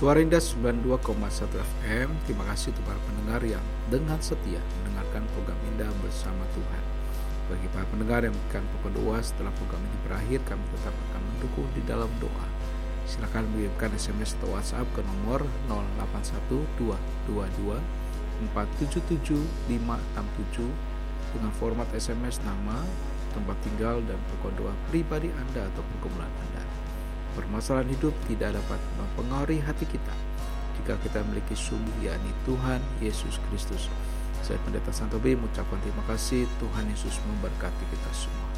Suara Indah 92,1 FM. Terima kasih untuk para pendengar yang dengan setia mendengarkan program Indah bersama Tuhan. Bagi para pendengar yang memberikan pokok doa setelah program ini berakhir, kami tetap akan mendukung di dalam doa. Silakan mengirimkan SMS atau WhatsApp ke nomor 081222477567 dengan format SMS nama, tempat tinggal, dan pokok doa pribadi Anda atau pergumulan Anda. Permasalahan hidup tidak dapat mempengaruhi hati kita jika kita memiliki sumber, yakni Tuhan Yesus Kristus. Saya Pendeta Santo B mengucapkan terima kasih. Tuhan Yesus memberkati kita semua.